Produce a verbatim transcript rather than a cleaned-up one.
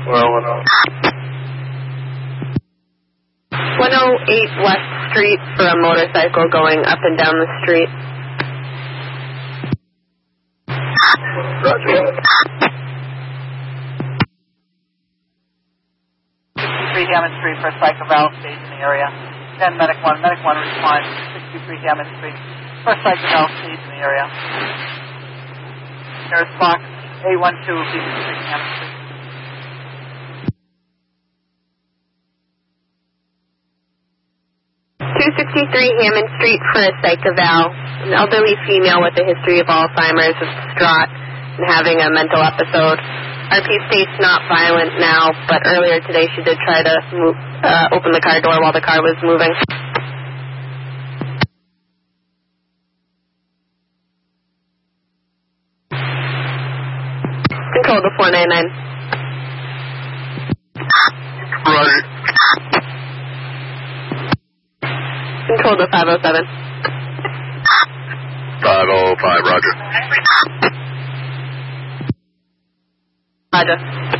Well, one oh. one oh eight West Street for a motorcycle going up and down the street. Roger. sixty-three Hammond Street for a psycho valve stage in the area. ten Medic one. Medic one responds sixty-three Hammond Street for a psycho valve stage in the area. There's box A one two sixty-three Hammond Street. two sixty-three Hammond Street for a psych eval. An elderly female with a history of Alzheimer's is distraught and having a mental episode. R P states not violent now, but earlier today she did try to move, uh, open the car door while the car was moving. Control to four nine nine. Roger. Control to five oh seven. five oh five, roger. Roger.